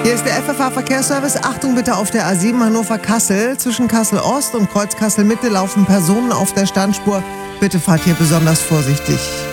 Hier ist der FFH-Verkehrsservice. Achtung bitte auf der A7 Hannover-Kassel. Zwischen Kassel-Ost und Kreuz Kassel-Mitte laufen Personen auf der Standspur. Bitte fahrt hier besonders vorsichtig.